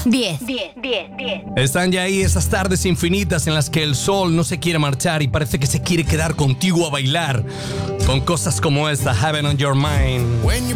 10. Están ya ahí esas tardes infinitas en las que el sol no se quiere marchar y parece que se quiere quedar contigo a bailar con cosas como esta, Heaven on Your Mind. When you